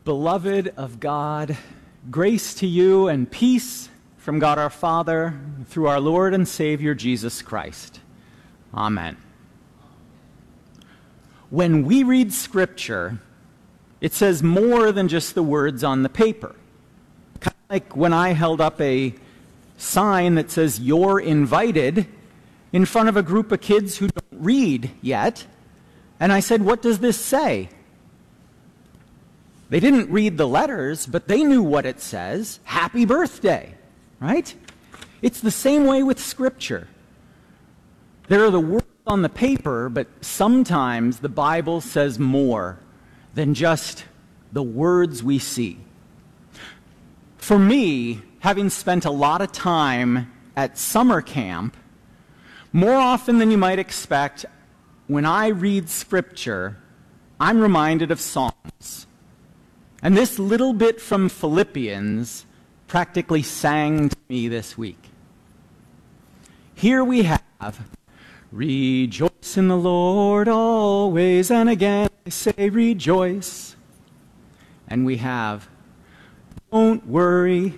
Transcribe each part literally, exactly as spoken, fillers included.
Beloved of God, grace to you and peace from God our Father through our Lord and Savior Jesus Christ. Amen. When we read Scripture, it says more than just the words on the paper. Kind of like when I held up a sign that says, "You're invited," in front of a group of kids who don't read yet, and I said, "What does this say?" They didn't read the letters, but they knew what it says. Happy birthday, right? It's the same way with Scripture. There are the words on the paper, but sometimes the Bible says more than just the words we see. For me, having spent a lot of time at summer camp, more often than you might expect, when I read Scripture, I'm reminded of Psalms. And this little bit from Philippians practically sang to me this week. Here we have, "Rejoice in the Lord always," and again I say rejoice. And we have, "Don't worry,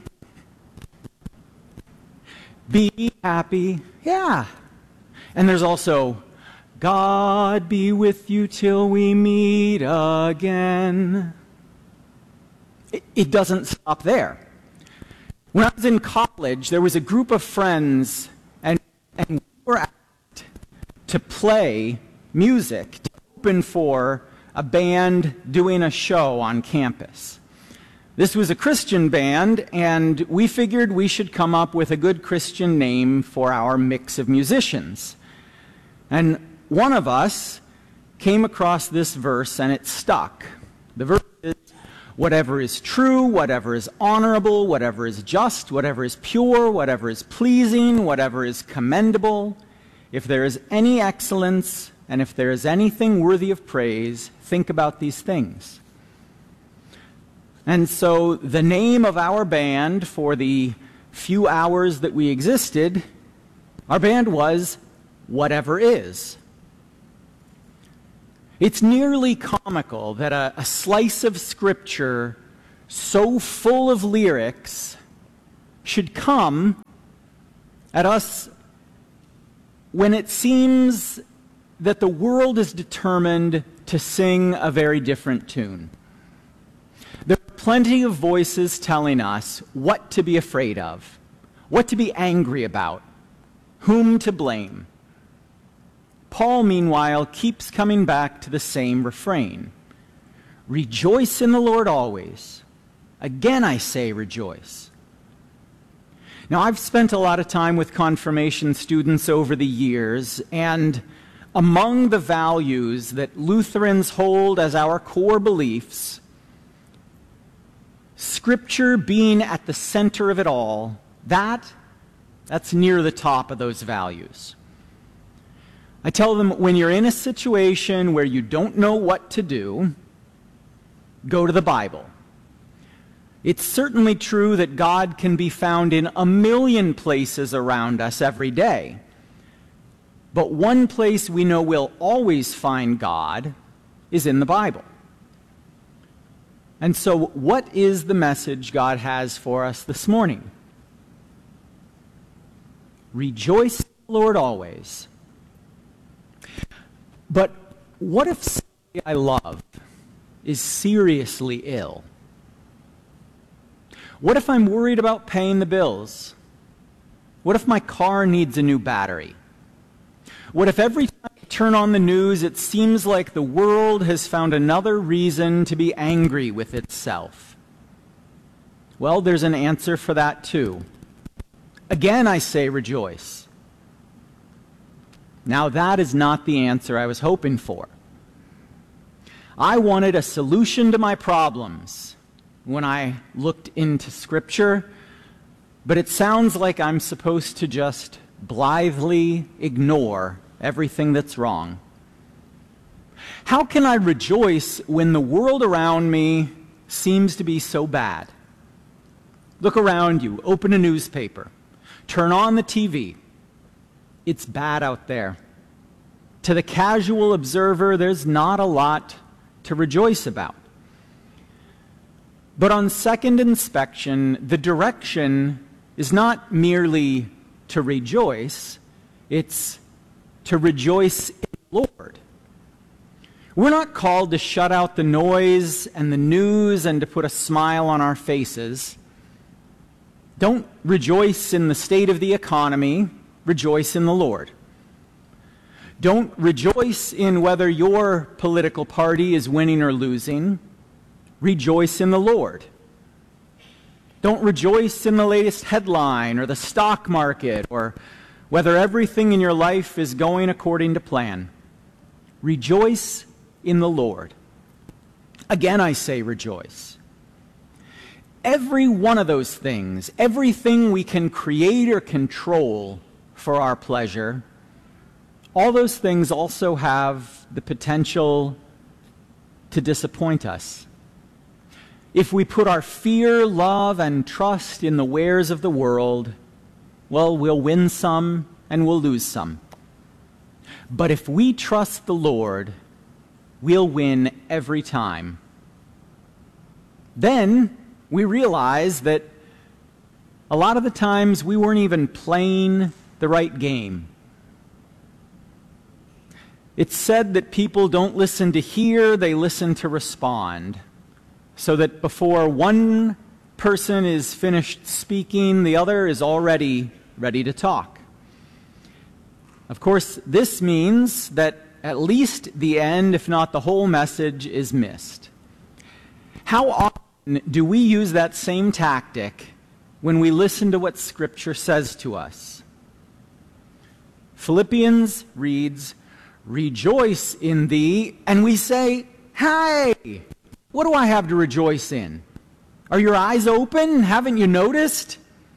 be happy." Yeah. And there's also, "God be with you till we meet again." It, it doesn't stop there. When I was in college, there was a group of friends, and, and we were asked to play music, to open for a band doing a show on campus. This was a Christian band, and we figured we should come up with a good Christian name for our mix of musicians. And one of us came across this verse, and it stuck. The verse is, "Whatever is true, whatever is honorable, whatever is just, whatever is pure, whatever is pleasing, whatever is commendable, if there is any excellence, and if there is anything worthy of praise, think about these things." And so the name of our band for the few hours that we existed, our band was Whatever Is. It's nearly comical that a, a slice of Scripture so full of lyrics should come at us when it seems that the world is determined to sing a very different tune. There are plenty of voices telling us what to be afraid of, what to be angry about, whom to blame. Paul, meanwhile, keeps coming back to the same refrain. "Rejoice in the Lord always. Again I say rejoice." Now, I've spent a lot of time with confirmation students over the years, and among the values that Lutherans hold as our core beliefs, Scripture being at the center of it all, that, that's near the top of those values. I tell them, when you're in a situation where you don't know what to do, go to the Bible. It's certainly true that God can be found in a million places around us every day. But one place we know we'll always find God is in the Bible. And so, what is the message God has for us this morning? Rejoice in the Lord always. But what if somebody I love is seriously ill? What if I'm worried about paying the bills? What if my car needs a new battery? What if every time I turn on the news it seems like the world has found another reason to be angry with itself? Well, there's an answer for that too. Again I say rejoice. Now that is not the answer I was hoping for. I wanted a solution to my problems when I looked into Scripture, but it sounds like I'm supposed to just blithely ignore everything that's wrong. How can I rejoice when the world around me seems to be so bad? Look around you, open a newspaper, turn on the T V. It's bad out there. To the casual observer, there's not a lot to rejoice about. But on second inspection, the direction is not merely to rejoice, it's to rejoice in the Lord. We're not called to shut out the noise and the news and to put a smile on our faces. Don't rejoice in the state of the economy, rejoice in the Lord. Don't rejoice in whether your political party is winning or losing, rejoice in the Lord. Don't rejoice in the latest headline or the stock market or whether everything in your life is going according to plan. Rejoice in the Lord. Again, I say rejoice. Every one of those things, everything we can create or control for our pleasure, all those things also have the potential to disappoint us. If we put our fear, love, and trust in the wares of the world, well, we'll win some and we'll lose some. But if we trust the Lord, we'll win every time. Then we realize that a lot of the times we weren't even playing the right game. It's said that people don't listen to hear, they listen to respond. So that before one person is finished speaking, the other is already ready to talk. Of course, this means that at least the end, if not the whole message, is missed. How often do we use that same tactic when we listen to what Scripture says to us? Philippians reads, "Rejoice in thee," and we say, "Hey, what do I have to rejoice in? Are your eyes open? Haven't you noticed?"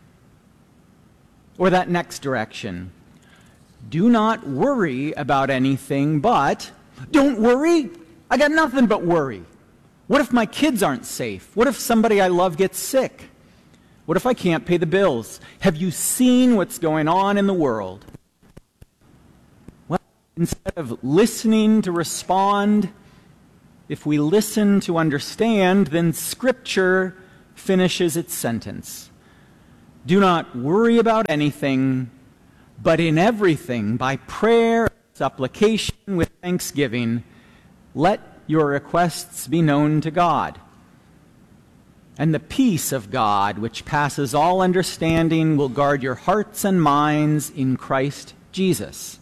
Or that next direction. "Do not worry about anything, but..." Don't worry? I got nothing but worry. What if my kids aren't safe? What if somebody I love gets sick? What if I can't pay the bills? Have you seen what's going on in the world? Well, instead of listening to respond, if we listen to understand, then Scripture finishes its sentence. "Do not worry about anything, but in everything, by prayer, supplication, with thanksgiving, let your requests be known to God. And the peace of God, which passes all understanding, will guard your hearts and minds in Christ Jesus."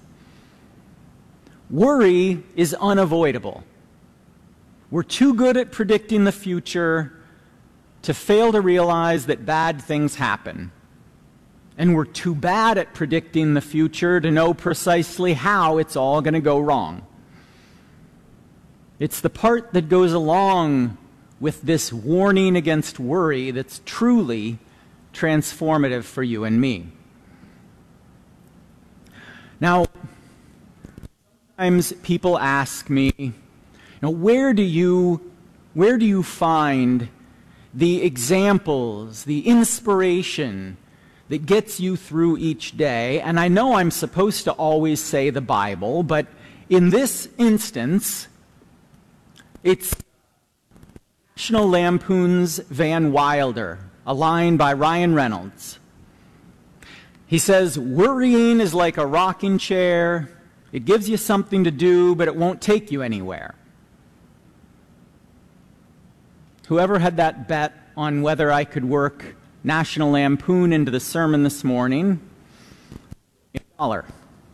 Worry is unavoidable. We're too good at predicting the future to fail to realize that bad things happen. And we're too bad at predicting the future to know precisely how it's all going to go wrong. It's the part that goes along with this warning against worry that's truly transformative for you and me. Now, sometimes people ask me, you know, where do you, where do you find the examples, the inspiration that gets you through each day? And I know I'm supposed to always say the Bible, but in this instance, it's National Lampoon's Van Wilder, a line by Ryan Reynolds. He says, "Worrying is like a rocking chair. It gives you something to do, but it won't take you anywhere." Whoever had that bet on whether I could work National Lampoon into the sermon this morning, a dollar.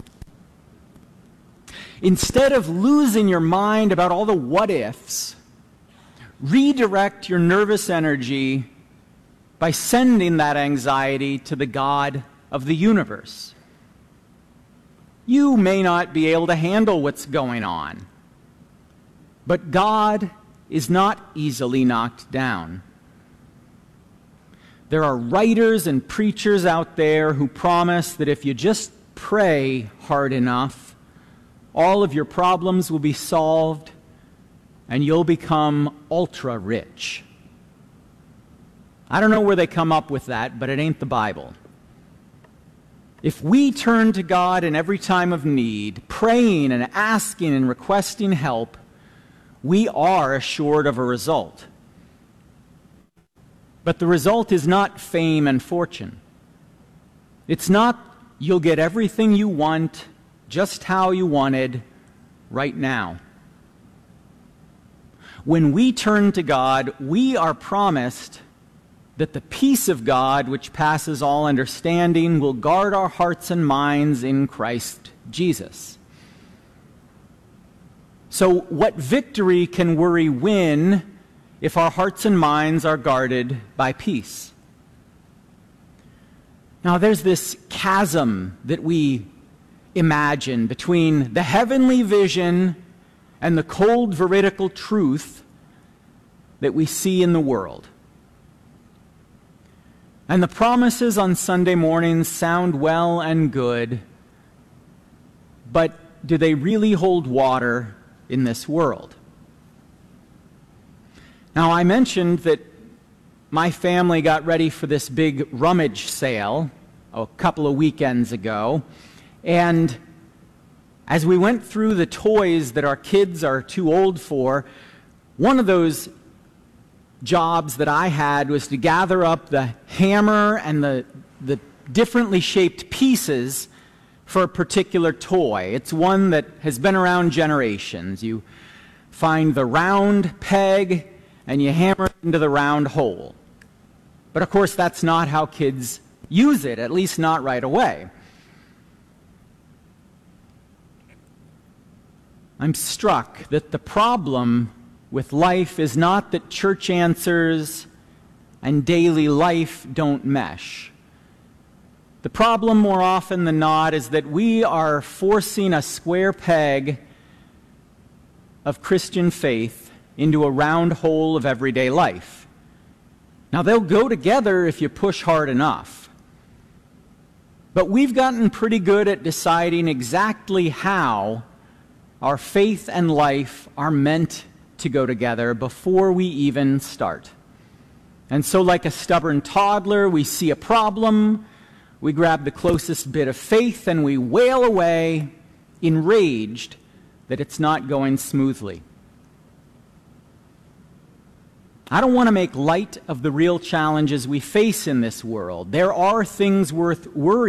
Instead of losing your mind about all the what-ifs, redirect your nervous energy by sending that anxiety to the God of the universe. You may not be able to handle what's going on, but God is not easily knocked down. There are writers and preachers out there who promise that if you just pray hard enough, all of your problems will be solved and you'll become ultra rich. I don't know where they come up with that, but it ain't the Bible. If we turn to God in every time of need, praying and asking and requesting help, we are assured of a result. But the result is not fame and fortune. It's not you'll get everything you want just how you wanted right now. When we turn to God, we are promised that the peace of God, which passes all understanding, will guard our hearts and minds in Christ Jesus. So what victory can worry win if our hearts and minds are guarded by peace? Now there's this chasm that we imagine between the heavenly vision and the cold veridical truth that we see in the world. And the promises on Sunday mornings sound well and good, but do they really hold water in this world? Now, I mentioned that my family got ready for this big rummage sale a couple of weekends ago, and as we went through the toys that our kids are too old for, one of those jobs that I had was to gather up the hammer and the, the differently shaped pieces for a particular toy. It's one that has been around generations. You find the round peg and you hammer it into the round hole. But of course that's not how kids use it, at least not right away. I'm struck that the problem with life is not that church answers and daily life don't mesh. The problem more often than not is that we are forcing a square peg of Christian faith into a round hole of everyday life. Now they'll go together if you push hard enough. But we've gotten pretty good at deciding exactly how our faith and life are meant to go together before we even start. And so like a stubborn toddler, we see a problem, we grab the closest bit of faith and we wail away, enraged that it's not going smoothly. I don't want to make light of the real challenges we face in this world. There are things worth worrying